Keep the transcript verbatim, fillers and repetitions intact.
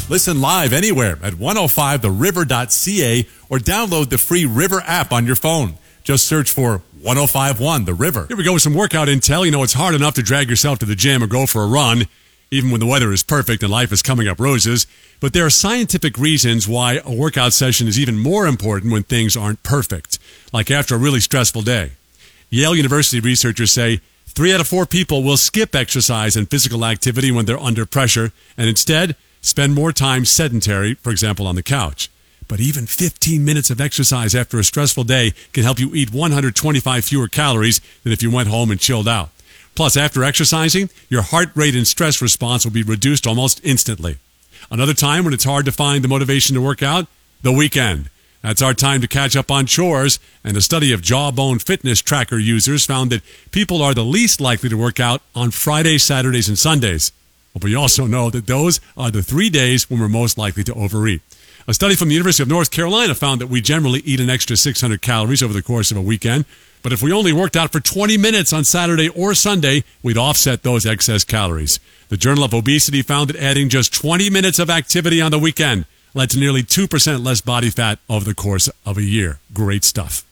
Listen live anywhere at one oh five the river dot c a or download the free River app on your phone. Just search for one oh five point one The River. Here we go with some workout intel. You know, it's hard enough to drag yourself to the gym or go for a run, even when the weather is perfect and life is coming up roses. But there are scientific reasons why a workout session is even more important when things aren't perfect, like after a really stressful day. Yale University researchers say three out of four people will skip exercise and physical activity when they're under pressure and instead spend more time sedentary, for example, on the couch. But even fifteen minutes of exercise after a stressful day can help you eat one hundred twenty-five fewer calories than if you went home and chilled out. Plus, after exercising, your heart rate and stress response will be reduced almost instantly. Another time when it's hard to find the motivation to work out? The weekend. That's our time to catch up on chores, and a study of Jawbone fitness tracker users found that people are the least likely to work out on Fridays, Saturdays, and Sundays. But we also know that those are the three days when we're most likely to overeat. A study from the University of North Carolina found that we generally eat an extra six hundred calories over the course of a weekend. But if we only worked out for twenty minutes on Saturday or Sunday, we'd offset those excess calories. The Journal of Obesity found that adding just twenty minutes of activity on the weekend led to nearly two percent less body fat over the course of a year. Great stuff.